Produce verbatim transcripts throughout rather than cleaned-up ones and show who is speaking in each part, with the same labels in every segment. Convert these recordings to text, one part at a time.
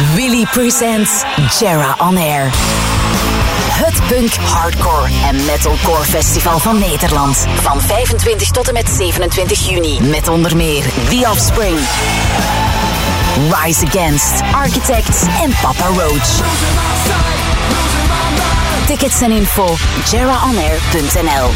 Speaker 1: Willy presents Jera On Air. Het punk, hardcore en metalcore festival van Nederland. Van vijfentwintig tot en met zevenentwintig juni. Met onder meer The Offspring, Rise Against, Architects en Papa Roach. Tickets en info jera on air punt n l.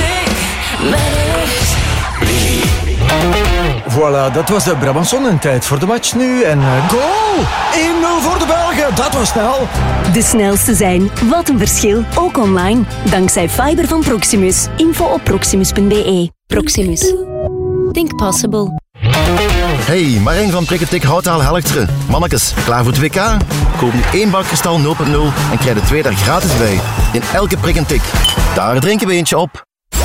Speaker 2: Voilà, dat was de Brabantson en tijd voor de match nu. En uh, goal! één nul voor de Belgen, dat was snel.
Speaker 3: De snelste zijn, wat een verschil, ook online. Dankzij fiber van Proximus. Info op proximus punt b e. Proximus. Think possible.
Speaker 4: Hey, Marijn van Prikketik Houtaal Helchteren. Mannekes, klaar voor het W K? Koop nu één bak Kristal nul punt nul en krijg er twee daar gratis bij. In elke prik en tik. Daar drinken we eentje op.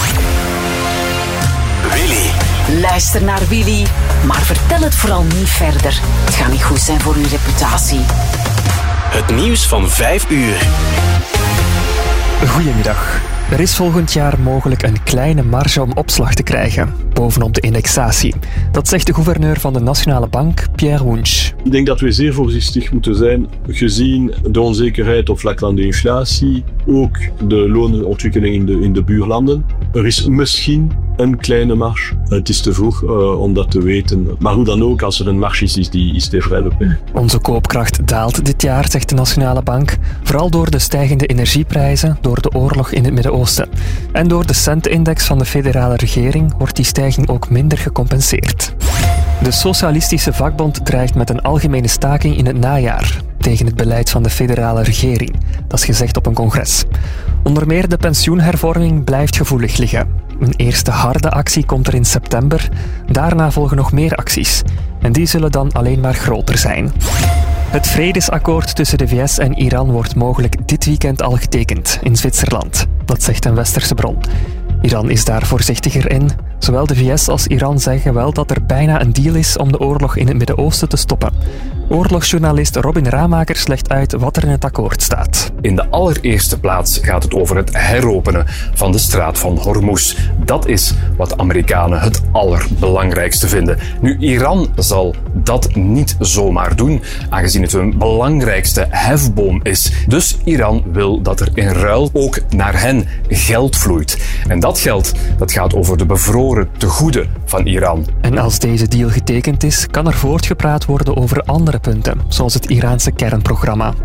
Speaker 1: Willy. Luister naar Willy, maar vertel het vooral niet verder. Het gaat niet goed zijn voor uw reputatie.
Speaker 5: Het nieuws van vijf uur.
Speaker 6: Goedemiddag. Er is volgend jaar mogelijk een kleine marge om opslag te krijgen, bovenop de indexatie. Dat zegt de gouverneur van de Nationale Bank, Pierre Wunsch.
Speaker 7: Ik denk dat we zeer voorzichtig moeten zijn, gezien de onzekerheid op vlak van de inflatie, ook de lonenontwikkeling in de, in de buurlanden. Er is misschien een kleine marge. Het is te vroeg uh, om dat te weten. Maar hoe dan ook, als er een marge is, is die is vrij beperkt.
Speaker 6: Onze koopkracht daalt dit jaar, zegt de Nationale Bank. Vooral door de stijgende energieprijzen, door de oorlog in het Midden-Oosten. En door de centindex van de federale regering wordt die stijging ook minder gecompenseerd. De Socialistische Vakbond dreigt met een algemene staking in het najaar tegen het beleid van de federale regering. Dat is gezegd op een congres. Onder meer de pensioenhervorming blijft gevoelig liggen. Een eerste harde actie komt er in september. Daarna volgen nog meer acties. En die zullen dan alleen maar groter zijn. Het vredesakkoord tussen de V S en Iran wordt mogelijk dit weekend al getekend in Zwitserland. Dat zegt een westerse bron. Iran is daar voorzichtiger in. Zowel de V S als Iran zeggen wel dat er bijna een deal is om de oorlog in het Midden-Oosten te stoppen. Oorlogsjournalist Robin Ramakers legt uit wat er in het akkoord staat.
Speaker 8: In de allereerste plaats gaat het over het heropenen van de straat van Hormuz. Dat is wat de Amerikanen het allerbelangrijkste vinden. Nu, Iran zal dat niet zomaar doen, aangezien het hun belangrijkste hefboom is. Dus Iran wil dat er in ruil ook naar hen geld vloeit. En dat geld, dat gaat over de bevroren tegoeden van Iran.
Speaker 6: En als deze deal getekend is, kan er voortgepraat worden over andere punten, zoals het Iraanse kernprogramma.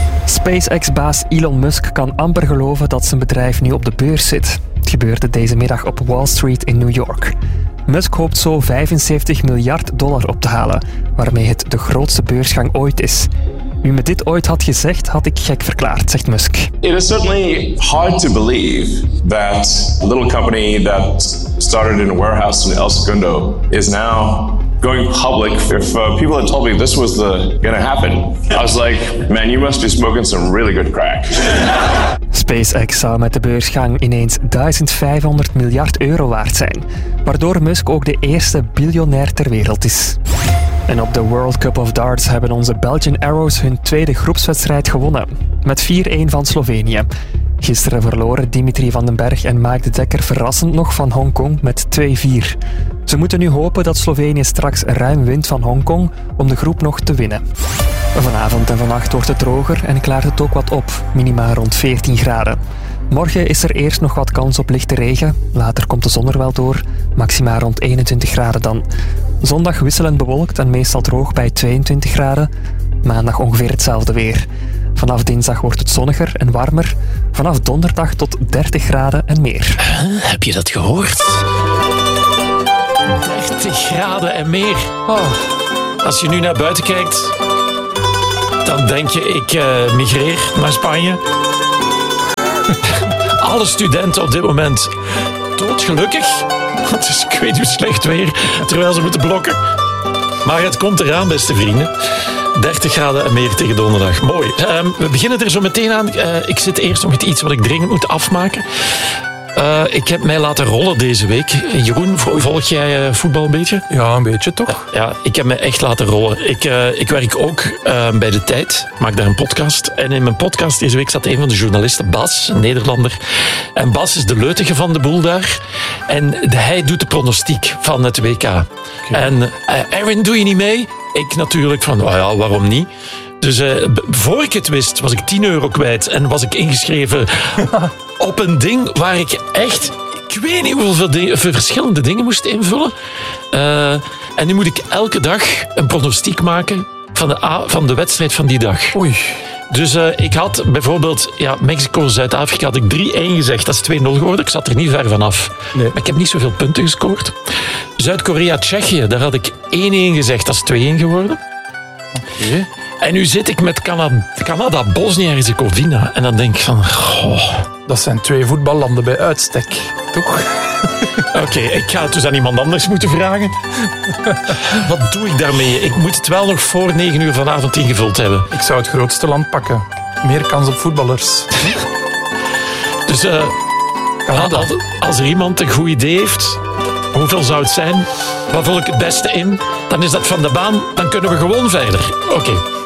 Speaker 6: SpaceX-baas Elon Musk kan amper geloven dat zijn bedrijf nu op de beurs zit. Het gebeurde deze middag op Wall Street in New York. Musk hoopt zo vijfenzeventig miljard dollar op te halen, waarmee het de grootste beursgang ooit is. Wie me dit ooit had gezegd, had ik gek verklaard, zegt Musk.
Speaker 9: It is certainly hard to believe that a little company that started in a warehouse in El Segundo is now going public. If uh, people had told me this was the gonna happen, I was like, man, you must be smoking some really good crack.
Speaker 6: SpaceX zou met de beursgang ineens duizendvijfhonderd miljard euro waard zijn, waardoor Musk ook de eerste biljonair ter wereld is. En op de World Cup of Darts hebben onze Belgian Arrows hun tweede groepswedstrijd gewonnen. Met vier-een van Slovenië. Gisteren verloren Dimitri van den Berg en Mike de Dekker verrassend nog van Hongkong met twee vier. Ze moeten nu hopen dat Slovenië straks ruim wint van Hongkong om de groep nog te winnen. Vanavond en vannacht wordt het droger en klaart het ook wat op, minimaal rond veertien graden. Morgen is er eerst nog wat kans op lichte regen, later komt de zon er wel door, maximaal rond eenentwintig graden dan. Zondag wisselend bewolkt en meestal droog bij tweeëntwintig graden, maandag ongeveer hetzelfde weer. Vanaf dinsdag wordt het zonniger en warmer, vanaf donderdag tot dertig graden en meer.
Speaker 5: Huh? Heb je dat gehoord? dertig graden en meer. Oh. Als je nu naar buiten kijkt, dan denk je, ik uh, migreer naar Spanje. Alle studenten op dit moment doodgelukkig. Het is, ik weet hoe slecht weer, terwijl ze moeten blokken. Maar het komt eraan, beste vrienden. dertig graden en meer tegen donderdag. Mooi. Um, we beginnen er zo meteen aan. Uh, ik zit eerst nog met iets wat ik dringend moet afmaken. Uh, ik heb mij laten rollen deze week. Jeroen, volg jij uh, voetbal een beetje?
Speaker 10: Ja, een beetje toch?
Speaker 5: Ja, ja, ik heb mij echt laten rollen. Ik, uh, ik werk ook uh, bij De Tijd. Maak daar een podcast. En in mijn podcast deze week zat een van de journalisten, Bas, een Nederlander. En Bas is de leutige van de boel daar. En hij doet de pronostiek van het W K. Okay. En uh, Erwin, doe je niet mee? Ik natuurlijk van, oh ja, waarom niet? Dus uh, voor ik het wist, was ik tien euro kwijt en was ik ingeschreven op een ding waar ik echt, ik weet niet hoeveel dingen, verschillende dingen moest invullen. Uh, en nu moet ik elke dag een pronostiek maken van de, a- van de wedstrijd van die dag.
Speaker 10: Oei.
Speaker 5: Dus uh, ik had bijvoorbeeld ja, Mexico-Zuid-Afrika had ik drie-één gezegd. Dat is twee nul geworden. Ik zat er niet ver vanaf.
Speaker 10: Nee.
Speaker 5: Maar ik heb niet zoveel punten gescoord. Zuid-Korea-Tsjechië, daar had ik één-één gezegd. Dat is twee-één geworden.
Speaker 10: Okay.
Speaker 5: En nu zit ik met Canada, Canada Bosnië-Herzegovina. En dan denk ik van... Goh.
Speaker 10: Dat zijn twee voetballanden bij uitstek, toch?
Speaker 5: Oké, okay, ik ga het dus aan iemand anders moeten vragen. Wat doe ik daarmee? Ik moet het wel nog voor negen uur vanavond ingevuld hebben.
Speaker 10: Ik zou het grootste land pakken. Meer kans op voetballers.
Speaker 5: Dus uh, als, als er iemand een goed idee heeft, hoeveel zou het zijn? Wat vul ik het beste in? Dan is dat van de baan, dan kunnen we gewoon verder. Oké. Okay.